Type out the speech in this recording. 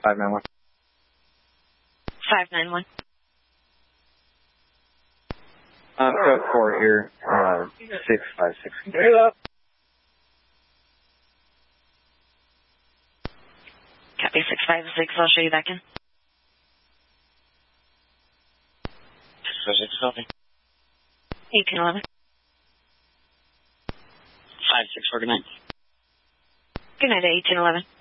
591. 591. Code 4 here, 656. Copy 656, I'll show you back in. 656, copy. 1811. 564, good night. Good night, 1811.